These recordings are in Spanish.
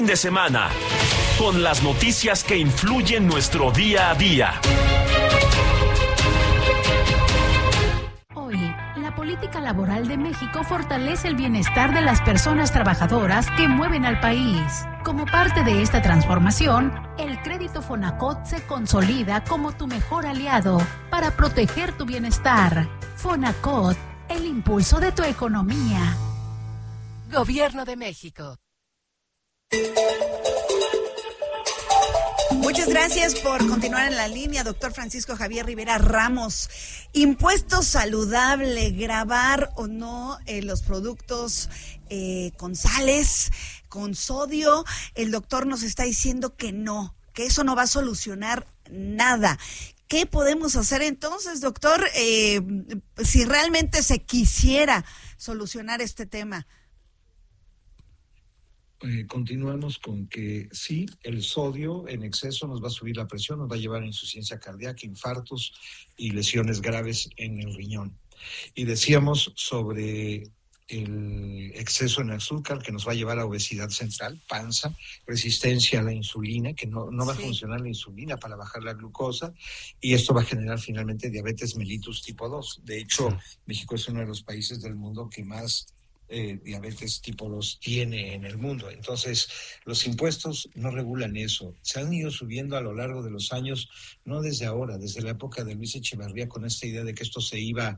De semana, con las noticias que influyen nuestro día a día. Hoy, la política laboral de México fortalece el bienestar de las personas trabajadoras que mueven al país. Como parte de esta transformación, el crédito Fonacot se consolida como tu mejor aliado para proteger tu bienestar. Fonacot, el impulso de tu economía. Gobierno de México. Muchas gracias por continuar en la línea, doctor Francisco Javier Rivera Ramos. Impuesto saludable, grabar o no los productos con sales, con sodio. El doctor nos está diciendo que no, que eso no va a solucionar nada. ¿Qué podemos hacer entonces, doctor, si realmente se quisiera solucionar este tema? Continuamos con que sí, el sodio en exceso nos va a subir la presión, nos va a llevar a insuficiencia cardíaca, infartos y lesiones graves en el riñón. Y decíamos sobre el exceso en azúcar que nos va a llevar a obesidad central, panza, resistencia a la insulina, que no va a funcionar la insulina para bajar la glucosa, y esto va a generar finalmente diabetes mellitus tipo 2. De hecho, México es uno de los países del mundo que más diabetes tipo 2 tiene en el mundo. Entonces, los impuestos no regulan eso. Se han ido subiendo a lo largo de los años, no desde ahora, desde la época de Luis Echeverría, con esta idea de que esto se iba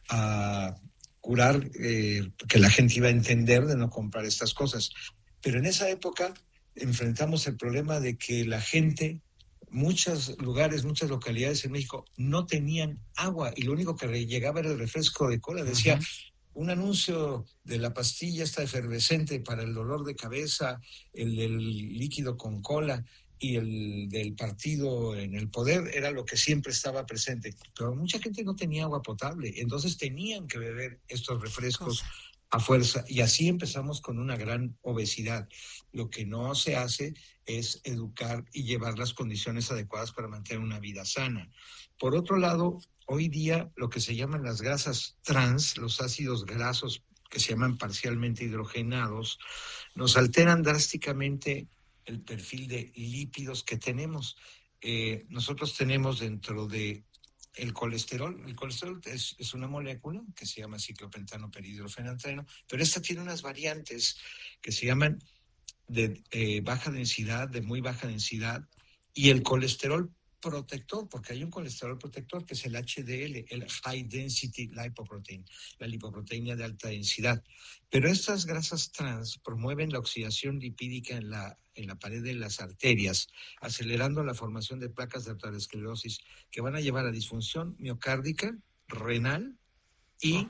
a curar, que la gente iba a entender de no comprar estas cosas. Pero en esa época enfrentamos el problema de que la gente, muchos lugares, muchas localidades en México no tenían agua y lo único que llegaba era el refresco de cola. Decía, un anuncio de la pastilla esta efervescente para el dolor de cabeza, el del líquido con cola y el del partido en el poder era lo que siempre estaba presente. Pero mucha gente no tenía agua potable, entonces tenían que beber estos refrescos a fuerza, y así empezamos con una gran obesidad. Lo que no se hace es educar y llevar las condiciones adecuadas para mantener una vida sana. Por otro lado, hoy día lo que se llaman las grasas trans, los ácidos grasos que se llaman parcialmente hidrogenados, nos alteran drásticamente el perfil de lípidos que tenemos. Nosotros tenemos dentro de el colesterol es una molécula que se llama ciclopentano peridrofenantreno, pero esta tiene unas variantes que se llaman de baja densidad, de muy baja densidad, y el colesterol protector, porque hay un colesterol protector que es el HDL, el High Density Lipoprotein, la lipoproteína de alta densidad. Pero estas grasas trans promueven la oxidación lipídica en la pared de las arterias, acelerando la formación de placas de aterosclerosis que van a llevar a disfunción miocárdica, renal y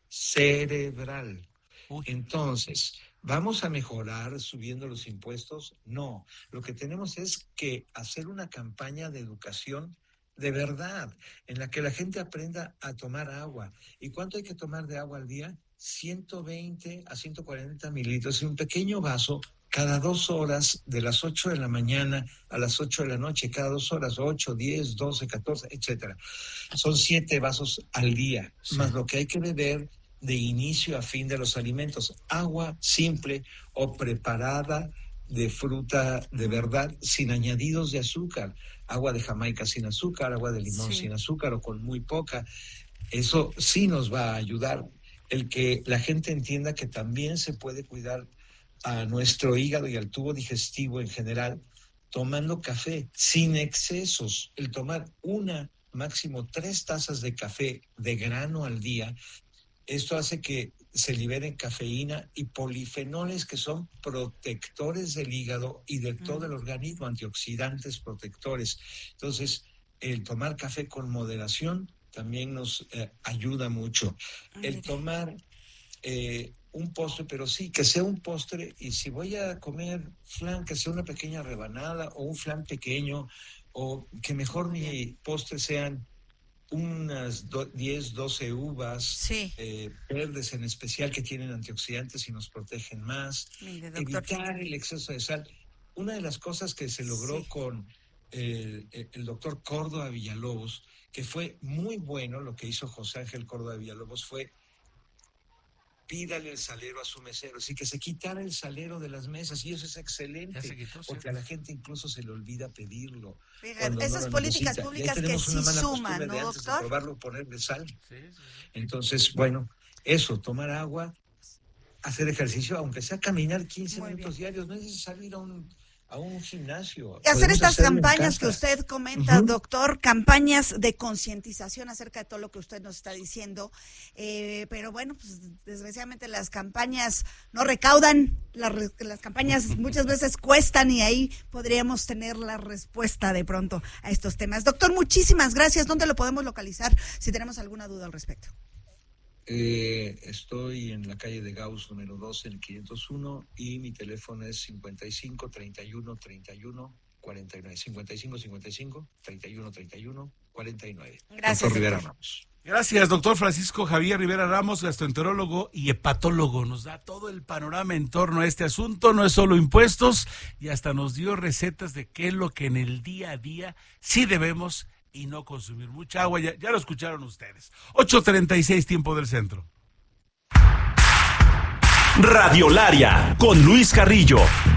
cerebral. Entonces, ¿vamos a mejorar subiendo los impuestos? No. Lo que tenemos es que hacer una campaña de educación de verdad, en la que la gente aprenda a tomar agua. ¿Y cuánto hay que tomar de agua al día? 120 a 140 mililitros en un pequeño vaso cada 2 horas, de las 8 de la mañana a las 8 de la noche, cada 2 horas, 8, 10, 12, 14, etcétera. Son 7 vasos al día, más lo que hay que beber de inicio a fin de los alimentos. Agua simple o preparada de fruta de verdad, sin añadidos de azúcar. Agua de Jamaica sin azúcar, agua de limón sin azúcar o con muy poca. Eso sí nos va a ayudar. El que la gente entienda que también se puede cuidar a nuestro hígado y al tubo digestivo en general tomando café sin excesos. El tomar máximo 3 tazas de café de grano al día. Esto hace que se liberen cafeína y polifenoles que son protectores del hígado y de todo el organismo, antioxidantes protectores. Entonces, el tomar café con moderación también nos ayuda mucho. El tomar un postre, pero sí, que sea un postre, y si voy a comer flan, que sea una pequeña rebanada o un flan pequeño, o que mejor mi postre sean unas 10, 12 uvas verdes en especial que tienen antioxidantes y nos protegen más. Evitar el exceso de sal. Una de las cosas que se logró con el doctor Córdoba Villalobos, que fue muy bueno lo que hizo José Ángel Córdoba Villalobos, fue pídale el salero a su mesero, así que se quitara el salero de las mesas, y eso es excelente, porque a la gente incluso se le olvida pedirlo. Fíjate, esas políticas públicas que sí suman, ¿no, doctor? Probarlo, ponerle sal. Sí. Entonces, bueno, eso, tomar agua, hacer ejercicio, aunque sea caminar 15 minutos diarios, no es necesario ir a un gimnasio. Y hacer estas campañas que usted comenta, doctor, campañas de concientización acerca de todo lo que usted nos está diciendo, pero bueno, pues desgraciadamente las campañas no recaudan, las campañas muchas veces cuestan, y ahí podríamos tener la respuesta de pronto a estos temas. Doctor, muchísimas gracias. ¿Dónde lo podemos localizar si tenemos alguna duda al respecto? Estoy en la calle de Gauss número 12 en el 501, y mi teléfono es 55 31 31 49, 55 55 31 31 49. Gracias, doctor Rivera Ramos. Gracias, doctor Francisco Javier Rivera Ramos, gastroenterólogo y hepatólogo. Nos da todo el panorama en torno a este asunto, no es solo impuestos, y hasta nos dio recetas de qué es lo que en el día a día sí debemos y no consumir mucha agua. Ya lo escucharon ustedes. 8:36, tiempo del centro. Radiolaria, con Luis Carrillo,